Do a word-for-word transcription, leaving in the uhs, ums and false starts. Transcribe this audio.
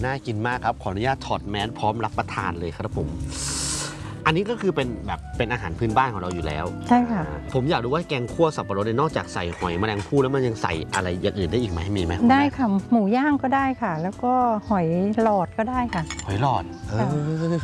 น่ากินมากครับขออนุญาตถอดแมสพร้อมรับประทานเลยครับผมอันนี้ก็คือเป็นแบบเป็นอาหารพื้นบ้านของเราอยู่แล้วใช่ค่ะผมอยากรู้ว่าแกงคั่วสับปะรดเนี่ยนอกจากใส่หอยแมลงภู่แล้วมันยังใส่อะไรอย่างอื่นได้อีกไหมมีไหมได้ค่ะหมูย่างก็ได้ค่ะ แล้วก็หอยหลอดก็ได้ค่ะหอยหลอดเออ